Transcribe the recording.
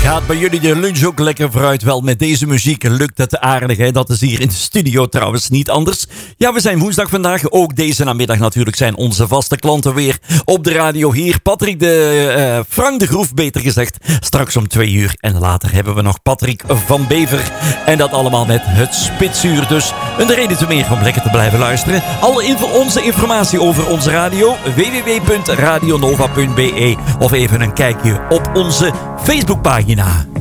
Gaat bij jullie de lunch ook lekker vooruit? Wel, met deze muziek lukt het aardig, hè? Dat is hier in de studio trouwens niet anders. Ja, we zijn woensdag vandaag. Ook deze namiddag natuurlijk zijn onze vaste klanten weer op de radio hier. Frank de Groef, beter gezegd. Straks om 2 uur. En later hebben we nog Patrick van Bever. En dat allemaal met het Spitsuur. Dus een reden te meer om lekker te blijven luisteren. Onze informatie over onze radio. www.radionova.be. Of even een kijkje op onze Facebookpagina.